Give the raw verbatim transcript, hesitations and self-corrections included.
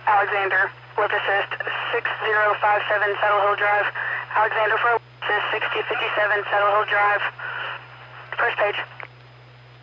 Alexander, lift assist six zero five seven Saddle Hill Drive. Alexander for assist sixty fifty-seven Saddle Hill Drive. First page.